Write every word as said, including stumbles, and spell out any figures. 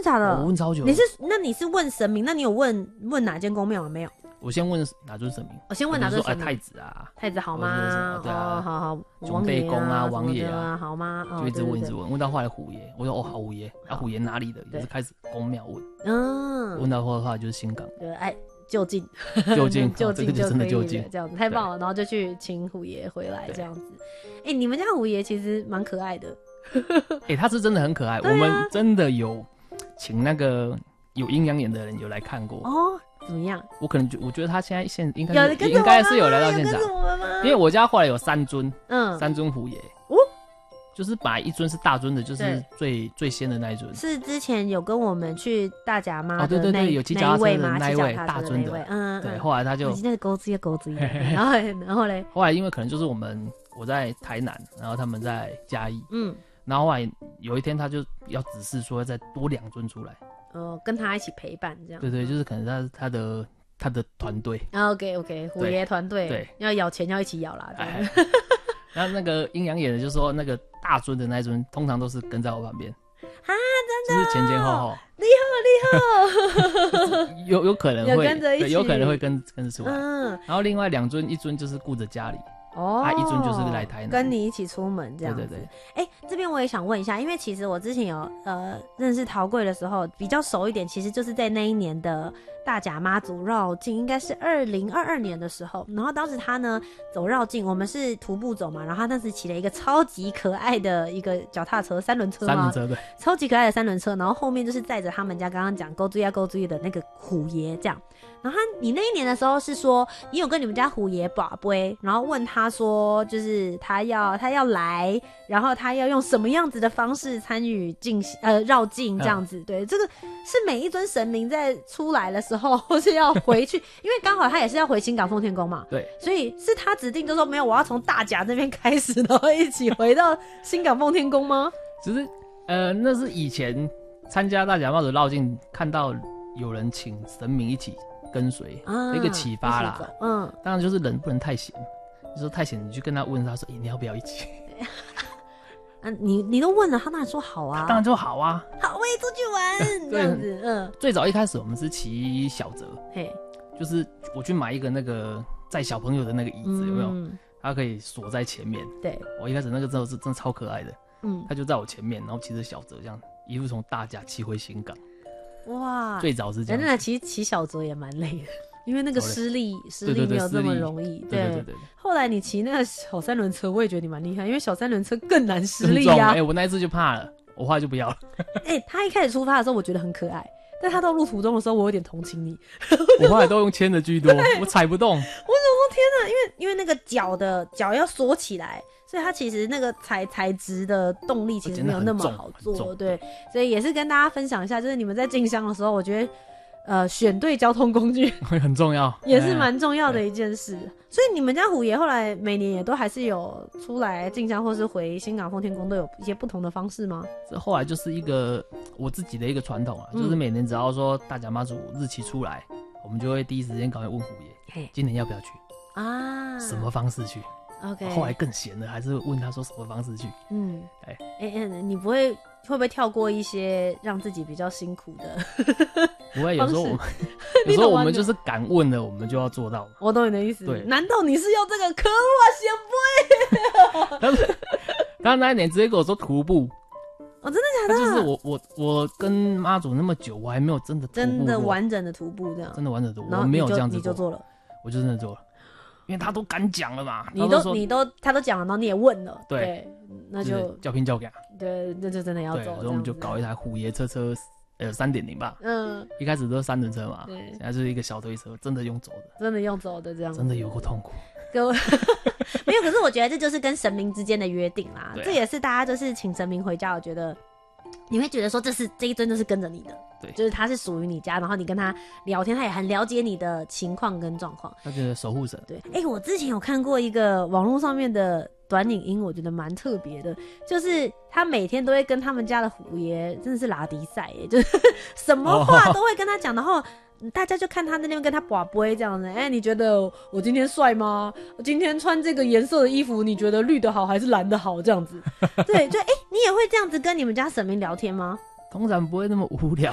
假的？ 我问超久。 你是那你是问神明？那你有问问哪间宫庙了没有？ 我先问哪尊神明？ 我先问哪尊神明？ 说、啊、太子啊， 太子好吗？ 对啊， 哦，好好， 熊背公啊，王爷啊， 好吗？ 就一直问，一直问，问到后来虎爷，我说哦，好虎爷，啊虎爷哪里的？也是开始宫庙问，嗯，问到后来就是新港， 对，哎，就近， 就近， 就近就真的就近， 这样子太棒了，然后就去请虎爷回来这样子。哎，你们家虎爷其实蛮可爱的， 哎，他是真的很可爱，我们真的有请那个有阴阳眼的人有来看过哦。怎么样？ 我可能觉我觉得他现在现应该是应该是有来到现场，因为我家后来有三尊，嗯，三尊虎爷，哦，就是本来一尊是大尊的，就是最最先的那一尊， 是之前有跟我们去大甲妈的哦，对对对，有骑脚踏车的那一位大尊的，嗯，对，后来他就那是钩子钩子，然后然后嘞， 后来因为可能就是我们我在台南，然后他们在嘉义，嗯，然后后来有一天他就要指示说要再多两尊出来。 呃，跟他一起陪伴这样。 对对，就是可能他他的他的团队。 OK OK， 虎爷团队，对，要咬钱要一起咬啦。 哎、然后那个阴阳眼的就说，那个大尊的那一尊通常都是跟在我旁边。 啊，真的？ 就是前前后后。 厉害厉害。 有有可能会有跟着一起， 对，有可能会跟跟着出来。嗯。然后另外两尊，一尊就是顾着家里。哦，啊，一尊就是来台南跟你一起出门这样子。 对对对。 哎、欸，这边我也想问一下，因为其实我之前有呃认识陶贵的时候比较熟一点，其实就是在那一年的大甲妈祖绕境，应该是二零二二年的时候。然后当时他呢走绕境，我们是徒步走嘛，然后他当时骑了一个超级可爱的一个脚踏车，三轮车嘛， 三轮车对， 超级可爱的三轮车，然后后面就是载着他们家刚刚讲勾追啊勾追的那个虎爷这样。然后他你那一年的时候是说你有跟你们家虎爷拔杯，然后问他说就是他要他要来，然后他要用什么样子的方式参与进呃绕境这样子、嗯、对，这个是每一尊神明在出来的时候或是要回去因为刚好他也是要回新港奉天宫嘛， 对， 所以是他指定就说没有我要从大甲这边开始然后一起回到新港奉天宫吗？ 只是呃那是以前参加大甲妈祖绕境看到有人请神明一起跟随、啊、一个启发啦，嗯，当然就是人不能太闲，你说太闲，你去跟他问他说，欸、你要不要一起？ 啊，你你都问了，他当然说好啊， 当然说好啊， 好，我也出去玩这样子，嗯。 最早一开始我们是骑小折，嘿，就是我去买一个那个载小朋友的那个椅子，嗯、有没有？它可以锁在前面。 对， 我一开始那个真的是真的超可爱的，嗯，他就在我前面，然后骑着小折这样一路从大甲骑回新港。哇，最早是这样。 真的，其实骑小折也蛮累的，因为那个施力施力没有这么容易。 对对 对, 对, 对, 对。 后来你骑那个小三轮车，我也觉得你蛮厉害，因为小三轮车更难施力啊。 哎、欸，我那一次就怕了，我后来就不要了。 哎、欸，他一开始出发的时候，我觉得很可爱，但他到路途中的时候，我有点同情你。 我后来都用牵的居多，我踩不动。我想说天哪，因为因为那个脚的脚要缩起来。所以它其实那个材材质的动力其实没有那么好做，对，所以也是跟大家分享一下，就是你们在进香的时候，我觉得呃选对交通工具很重要， 也是蛮重要的一件事。所以你们家虎爷后来每年也都还是有出来进香，或是回新港奉天宫，都有一些不同的方式吗？ 这后来就是一个我自己的一个传统啊，嗯、就是每年只要说大甲妈祖日期出来，我们就会第一时间赶快问虎爷，今年要不要去啊？什么方式去？Okay. 后来更闲了，还是问他说什么方式去。嗯，哎、 欸欸，你不会会不会跳过一些让自己比较辛苦的？ 不会，有时候我们有时候我们就是敢问了，我们就要做到。 我懂你的意思。 对， 难道你是要这个？可恶啊，贤不会！他那一年直接跟我说徒步。 哦，真的假的？ 就是我我我跟妈祖那么久，我还没有真的徒步真的完整的徒步这样， 真的完整的徒步，我没有这样子做，你就做了， 我就真的做了。因为他都敢讲了嘛， 你都你都他都讲了，然后你也问了， 对, 对，那就叫拼叫给， 对，那就真的要走。 所以我们就搞一台虎爷车车，呃，三点零吧，嗯，一开始都是三轮车嘛，对，现在就是一个小推车，真的用走的， 真的用走的这样， 真的有够痛苦。 各位没有，可是我觉得这就是跟神明之间的约定啦，这也是大家就是请神明回家，我觉得。你会觉得说这是这一尊就是跟着你的，对，就是他是属于你家，然后你跟他聊天，他也很了解你的情况跟状况， 他就是守护神。 对，哎、欸，我之前有看过一个网络上面的短影音，我觉得蛮特别的，就是他每天都会跟他们家的虎爷真的是拉迪赛耶，就是什么话都会跟他讲，然后大家就看他那边跟他拔杯这样子，哎、欸，你觉得我今天帅吗？我今天穿这个颜色的衣服，你觉得绿的好还是蓝的好？这样子，对，就哎、欸，你也会这样子跟你们家神明聊天吗？ 通常不会那么无聊。